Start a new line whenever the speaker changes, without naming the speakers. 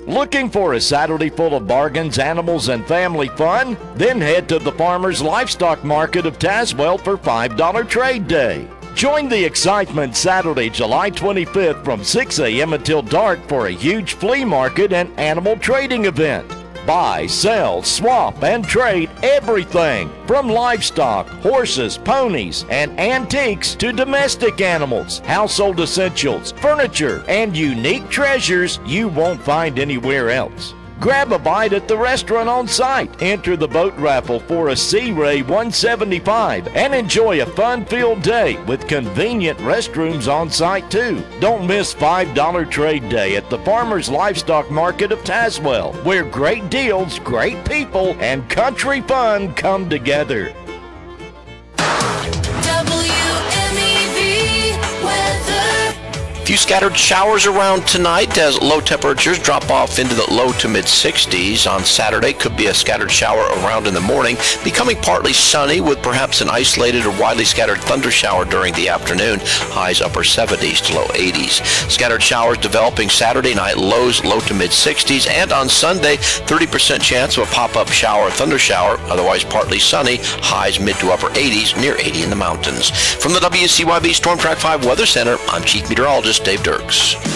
Looking for a Saturday full of bargains, animals, and family fun? Then head to the Farmers Livestock Market of Tazewell for $5 Trade Day. Join the excitement Saturday, July 25th from 6 a.m. until dark for a huge flea market and animal trading event. Buy, sell, swap, and trade everything from livestock, horses, ponies, and antiques to domestic animals, household essentials, furniture, and unique treasures you won't find anywhere else. Grab a bite at the restaurant on site, enter the boat raffle for a Sea Ray 175, and enjoy a fun-filled day with convenient restrooms on site too. Don't miss $5 Trade Day at the Farmers Livestock Market of Tazewell, where great deals, great people, and country fun come together.
Few scattered showers around tonight as low temperatures drop off into the low to mid 60s. On Saturday, could be a scattered shower around in the morning, becoming partly sunny with perhaps an isolated or widely scattered thunder shower during the afternoon. Highs upper 70s to low 80s. Scattered showers developing Saturday night, lows low to mid 60s. And on Sunday, 30% chance of a pop-up shower or thunder shower, otherwise partly sunny. Highs mid to upper 80s, near 80 in the mountains. From the WCYB Storm Track 5 Weather Center, I'm Chief Meteorologist Dave Dirks.